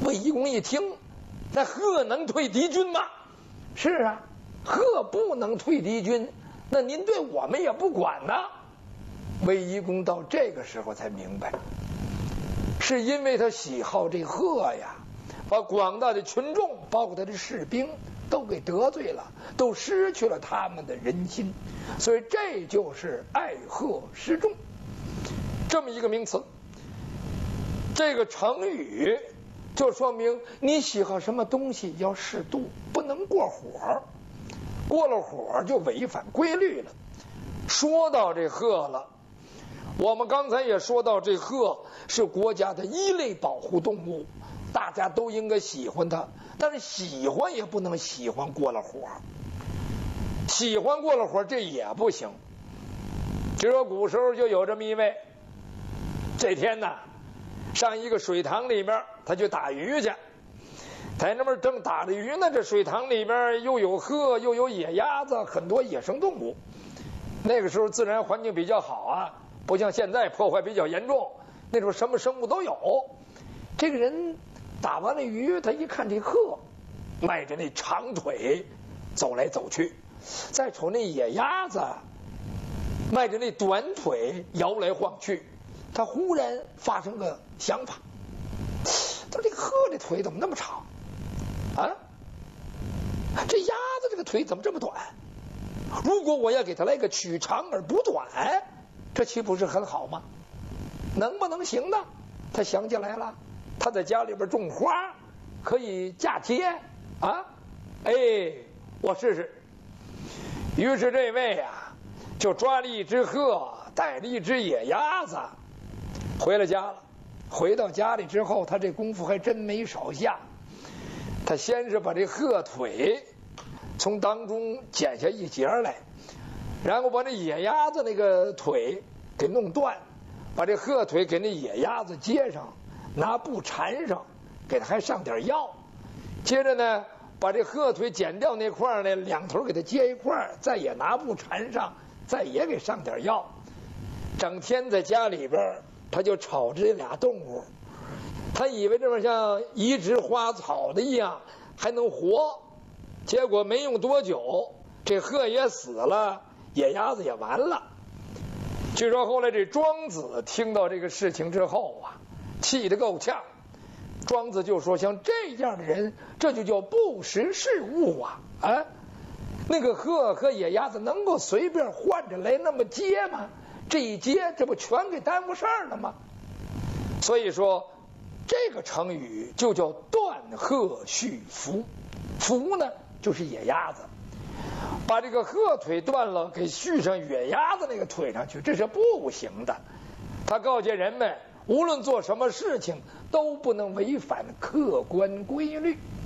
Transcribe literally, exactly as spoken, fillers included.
魏一公一听，那鹤能退敌军吗？是啊，鹤不能退敌军，那您对我们也不管呢。魏一公到这个时候才明白，是因为他喜好这鹤呀，把广大的群众，包括他的士兵都给得罪了，都失去了他们的人心，所以这就是爱鹤失众这么一个名词。这个成语就说明你喜好什么东西要适度，不能过火，过了火就违反规律了。说到这鹤了，我们刚才也说到，这鹤是国家的一类保护动物，大家都应该喜欢它，但是喜欢也不能喜欢过了火，喜欢过了火这也不行。只有古时候就有这么一位，这天呢上一个水塘里边，他去打鱼去，在那边正打着鱼呢，这水塘里边又有鹤又有野鸭子，很多野生动物。那个时候自然环境比较好啊，不像现在破坏比较严重，那种什么生物都有。这个人打完了鱼，他一看这鹤迈着那长腿走来走去，再瞅那野鸭子迈着那短腿摇来晃去，他忽然发生个想法，他这个鹤这腿怎么那么长啊？这鸭子这个腿怎么这么短？如果我要给他来个取长而补短，这岂不是很好吗？能不能行呢？他想起来了，他在家里边种花，可以嫁接啊！哎，我试试。于是这位啊，就抓了一只鹤，带了一只野鸭子，回了家了。回到家里之后，他这功夫还真没少下。他先是把这鹤腿从当中剪下一截来，然后把那野鸭子那个腿给弄断，把这鹤腿给那野鸭子接上，拿布缠上，给它还上点药。接着呢，把这鹤腿剪掉那块呢，两头给它接一块，再也拿布缠上，再也给上点药。整天在家里边，他就瞅着这俩动物，他以为这么像移植花草的一样还能活。结果没用多久，这鹤也死了，野鸭子也完了。据说后来这庄子听到这个事情之后啊，气得够呛。庄子就说，像这样的人，这就叫不识时务啊！啊，那个鹤和野鸭子能够随便换着来那么接吗？这一接，这不全给耽误事儿了吗？所以说，这个成语就叫断鹤续福。福呢，就是野鸭子，把这个鹤腿断了，给续上野鸭子那个腿上去，这是不行的。他告诫人们，无论做什么事情，都不能违反客观规律。